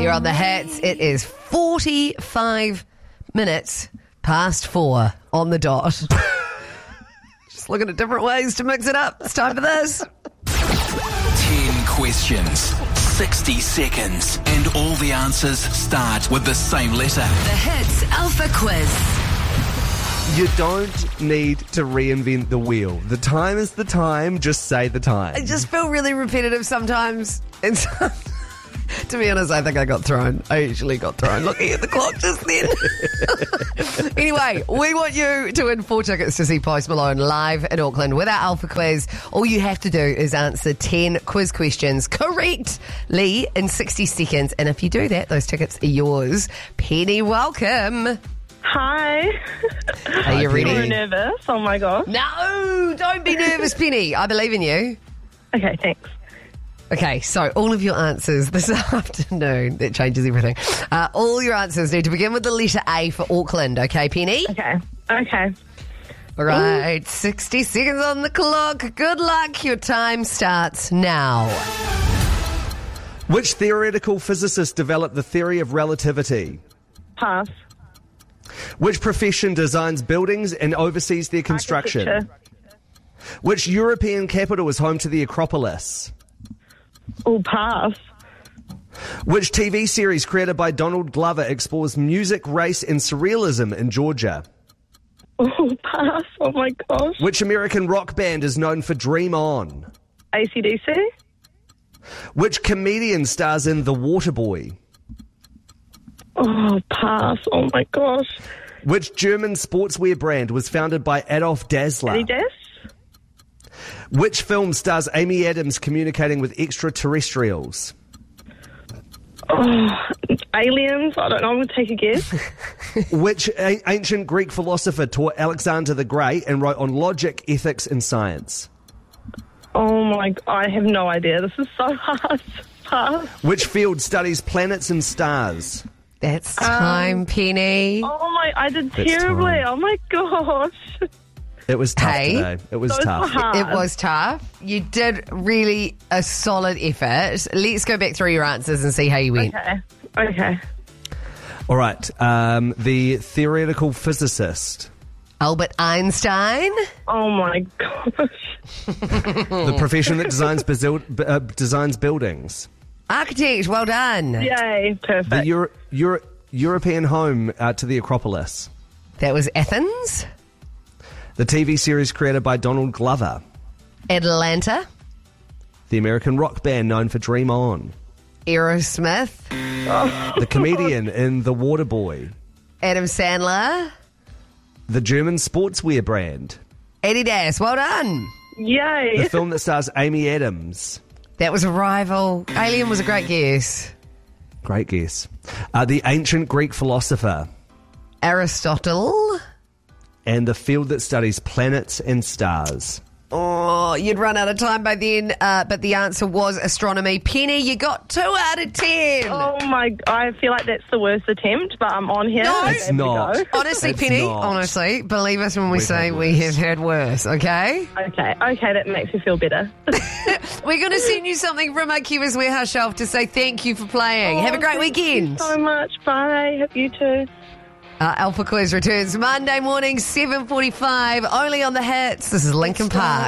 You're on the hits. It is 45 minutes past 4 on the dot. Just looking at different ways to mix it up. It's time for this. 10 questions, 60 seconds, and all the answers start with the same letter. The Hits Alpha Quiz. You don't need to reinvent the wheel. The time is the time. Just say the time. I just feel really repetitive sometimes. And to be honest, I think I got thrown. I actually got thrown looking at the clock just then. Anyway, we want you to win 4 tickets to see Post Malone live in Auckland with our Alpha Quiz. All you have to do is answer 10 quiz questions correctly in 60 seconds. And if you do that, those tickets are yours. Penny, welcome. Hi. Are you ready? I'm nervous. Oh my gosh. No, don't be nervous, Penny. I believe in you. Okay, thanks. Okay, so all of your answers this afternoon, that changes everything. All your answers need to begin with the letter A for Auckland, okay, Penny? Okay. All right, 60 seconds on the clock. Good luck. Your time starts now. Which theoretical physicist developed the theory of relativity? Pass. Which profession designs buildings and oversees their construction? Architecture. Which European capital is home to the Acropolis? Oh, pass. Which TV series created by Donald Glover explores music, race, and surrealism in Georgia? Oh, pass. Oh my gosh. Which American rock band is known for Dream On? AC/DC. Which comedian stars in The Waterboy? Oh, pass. Oh my gosh. Which German sportswear brand was founded by Adolf Dassler? Adidas. Which film stars Amy Adams communicating with extraterrestrials? Oh, aliens. I don't know. I'm going to take a guess. Which ancient Greek philosopher taught Alexander the Great and wrote on logic, ethics, and science? Oh my, I have no idea. This is so hard. Pass. Which field studies planets and stars? That's time, Penny. Oh my, I did That's terribly. time. Oh my gosh. It was tough Hey. today. It was Those were tough. hard. It was tough. You did really a solid effort. Let's go back through your answers and see how you went. Okay. All right. The theoretical physicist. Albert Einstein. Oh my gosh. The profession that designs buildings. Architect, well done. Yay. Perfect. The European home to the Acropolis. That was Athens. The TV series created by Donald Glover. Atlanta. The American rock band known for Dream On. Aerosmith. The comedian in The Waterboy. Adam Sandler. The German sportswear brand. Adidas, well done. Yay. The film that stars Amy Adams. That was Arrival. Alien was a great guess. Great guess. The ancient Greek philosopher. Aristotle. And the field that studies planets and stars. Oh, you'd run out of time by then, but the answer was astronomy. Penny, you got 2 out of 10. Oh my, I feel like that's the worst attempt, but I'm on here. No, I'm it's able to not. go. Honestly, It's Penny, not. honestly, believe us when we say had we worse. have had worse, okay? Okay, that makes me feel better. We're going to send you something from our Kiwis Warehouse shelf to say thank you for playing. Have a great Thank you weekend. so much. Bye. Hope you too. Alpha Quiz returns Monday morning, 7:45, only on the Hits. This is Linkin Park.